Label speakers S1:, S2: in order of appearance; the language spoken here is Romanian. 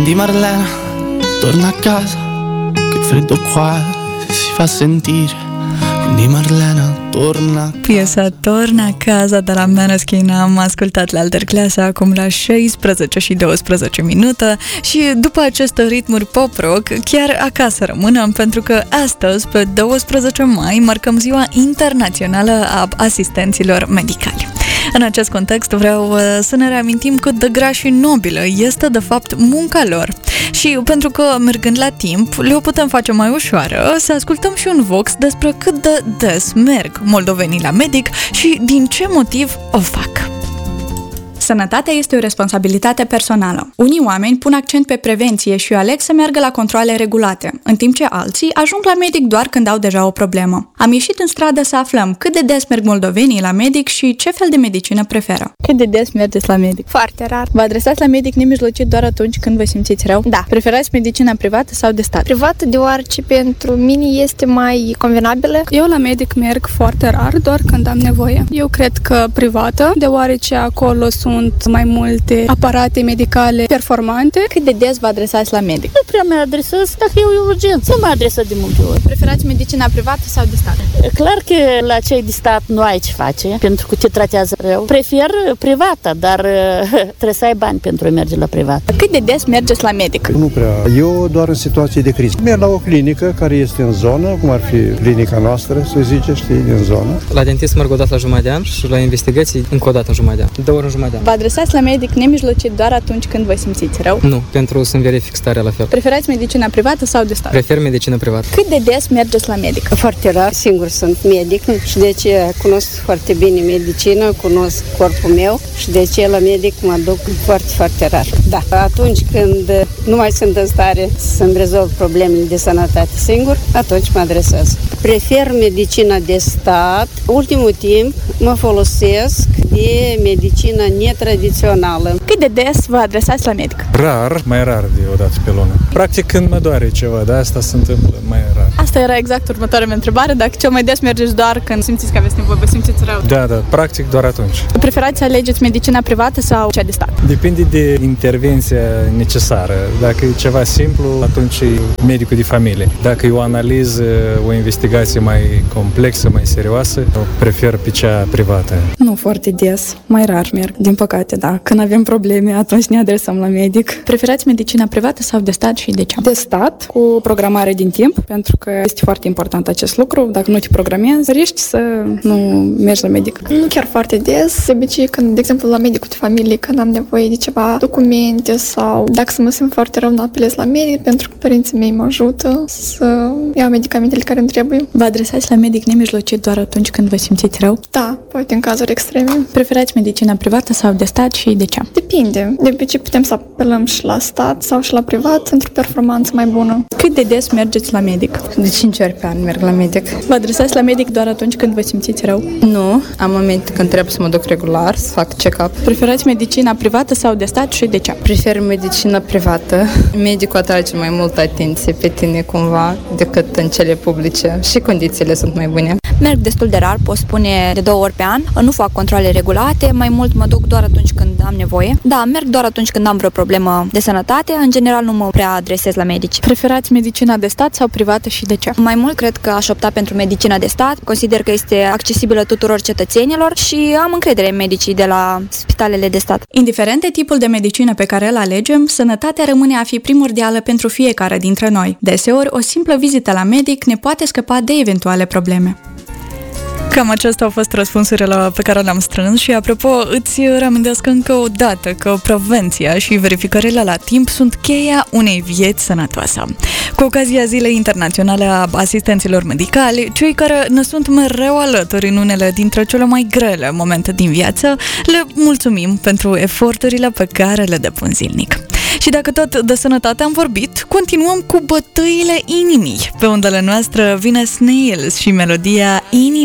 S1: Quindi Marlena, torna a casa, che freddo qua si fa sentire. Quindi Marlena, torna.
S2: Piesa Torna Acasă de la Måneskin am ascultat la Alterclasă acum la 16:12 și după aceste ritmuri pop-rock chiar acasă rămânem, pentru că astăzi, pe 12 mai, marcăm Ziua Internațională a Asistenților Medicali. În acest context vreau să ne reamintim cât de grea și nobilă este de fapt munca lor. Și pentru că, mergând la timp, le-o putem face mai ușoară, să ascultăm și un vox despre cât de des merg moldovenii la medic și din ce motiv o fac.
S3: Sănătatea este o responsabilitate personală. Unii oameni pun accent pe prevenție și aleg să meargă la controale regulate, în timp ce alții ajung la medic doar când au deja o problemă. Am ieșit în stradă să aflăm cât de des merg moldovenii la medic și ce fel de medicină preferă.
S2: Cât de des mergeți la medic?
S4: Foarte rar.
S2: Vă adresați la medic nemijlocit doar atunci când vă simțiți rău?
S4: Da.
S2: Preferați medicina privată sau de stat?
S4: Privată, deoarece pentru mine este mai convenabilă.
S5: Eu la medic merg foarte rar, doar când am nevoie. Eu cred că privată, deoarece acolo sunt mai multe aparate medicale performante.
S2: Cât de des vă adresați la medic?
S6: Nu prea mă adresez, dacă e o urgență, nu mă adresez de multe ori.
S3: Preferați medicina privată sau de stat?
S6: Clar că la cei de stat nu ai ce face, pentru că te tratează rău. Prefer privata, dar trebuie să ai bani pentru a merge la privat.
S2: Cât de des mergeți la medic?
S7: Nu prea. Eu doar în situații de criză. Merg la o clinică care este în zonă, cum ar fi clinica noastră, să zice, știi, din zonă.
S8: La dentist merg o dată la jumătate de an și la investigații încă o dată în jumătate de an. 2 ori în jumătate de an.
S2: Vă adresați la medic nemijlocit doar atunci când vă simțiți rău?
S8: Nu, pentru să-mi verific starea la fel.
S2: Preferați medicina privată sau de stat?
S8: Prefer medicina privată.
S2: Cât de des mergeți la medic?
S9: Foarte rar, singur sunt medic și de ce cunosc foarte bine medicină, cunosc corpul meu și de ce la medic mă duc foarte, foarte rar. Da, atunci când nu mai sunt în stare să-mi rezolv problemele de sănătate singur, atunci mă adresez. Prefer medicina de stat. Ultimul timp mă folosesc de medicină netradițională.
S2: Cât de des vă adresați la medic?
S10: Rar, mai rar de o dată pe lună. Practic când mă doare ceva, dar asta se întâmplă mai rar.
S2: Asta era exact următoarea mea întrebare, dacă cel mai des mergeți doar când simțiți că aveți nevoie, vă simțiți rău.
S10: Da, practic doar atunci.
S2: Preferați să alegeți medicina privată sau cea de stat?
S10: Depinde de intervenția necesară. Dacă e ceva simplu, atunci e medicul de familie. Dacă e o analiză, o investigație mai complexă, mai serioasă, prefer pe cea privată.
S11: Nu foarte des, mai rar merg, din păcate, da. Când avem probleme, atunci ne adresăm la medic.
S3: Preferați medicina privată sau de stat și de ce?
S11: De stat, cu programare din timp, pentru că este foarte important acest lucru. Dacă nu te programezi, riști să nu mergi la medic.
S4: Nu chiar foarte des, de obicei când, de exemplu, la medicul de familie, când am nevoie de ceva documente sau dacă să mă simt foarte rău, apelez la medic, pentru că părinții mei mă ajută să iau medicamentele care îmi trebuie.
S3: Vă adresați la medic nemijlocit doar atunci când vă simțiți rău?
S4: Da, poate în cazuri extreme.
S3: Preferați medicina privată sau de stat și de ce?
S4: Depinde. De obicei putem să apelăm și la stat sau și la privat într-o performanță mai bună.
S3: Cât de des mergeți la medic?
S11: De 5 ori pe an merg la medic.
S3: Vă adresați la medic doar atunci când vă simțiți rău?
S11: Nu, am momente când trebuie să mă duc regular, să fac check-up.
S3: Preferați medicina privată sau de stat și de ce?
S11: Prefer medicina privată. Medicul atrage mai multă atenție pe tine cumva decât în cele publice și condițiile sunt mai bune.
S12: Merg destul de rar, pot spune de 2 ori pe an. Nu fac controle regulate, mai mult mă duc doar atunci când am nevoie. Da, merg doar atunci când am vreo problemă de sănătate. În general nu mă prea adresez la medici.
S3: Preferați medicina de stat sau privată și de ce?
S12: Mai mult cred că aș opta pentru medicina de stat. Consider că este accesibilă tuturor cetățenilor și am încredere în medicii de la spitalele de stat.
S3: Indiferent de tipul de medicină pe care îl alegem, sănătatea rămâne a fi primordială pentru fiecare dintre noi. Deseori, o simplă vizită la medic ne poate scăpa de eventuale probleme.
S2: Cam acestea au fost răspunsurile pe care le-am strâns și, apropo, îți reamintesc încă o dată că prevenția și verificările la timp sunt cheia unei vieți sănătoase. Cu ocazia Zilei Internaționale a Asistenților Medicali, cei care ne sunt mereu alături în unele dintre cele mai grele momente din viață, le mulțumim pentru eforturile pe care le depun zilnic. Și dacă tot de sănătate am vorbit, continuăm cu bătăile inimii. Pe undele noastre vine Snails și melodia Inimii.